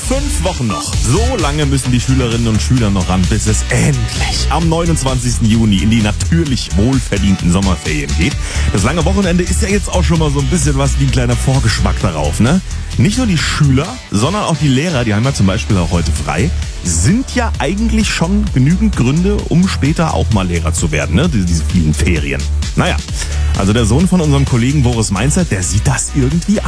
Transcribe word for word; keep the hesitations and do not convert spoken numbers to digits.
Fünf Wochen noch. So lange müssen die Schülerinnen und Schüler noch ran, bis es endlich am neunundzwanzigsten Juni in die natürlich wohlverdienten Sommerferien geht. Das lange Wochenende ist ja jetzt auch schon mal so ein bisschen was wie ein kleiner Vorgeschmack darauf, ne? Nicht nur die Schüler, sondern auch die Lehrer, die haben ja zum Beispiel auch heute frei, sind ja eigentlich schon genügend Gründe, um später auch mal Lehrer zu werden, ne? Diese vielen Ferien. Naja, also der Sohn von unserem Kollegen Boris Mainzer, der sieht das irgendwie